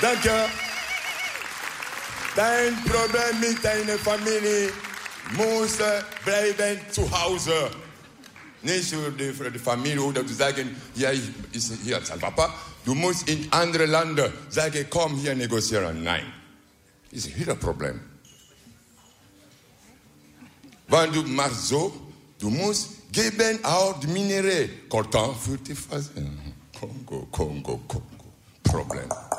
Danke. Dein Problem mit deiner Familie muss bleiben zu Hause. Nicht für die Familie oder zu sagen, ja, ist hier Papa. Du musst in andere Länder sagen, komm hier negozieren. Nein. Das ist wieder ein Problem. Wenn du machst so, du musst geben auch die Minerais. Coltan für die Phase. Kongo. Problem.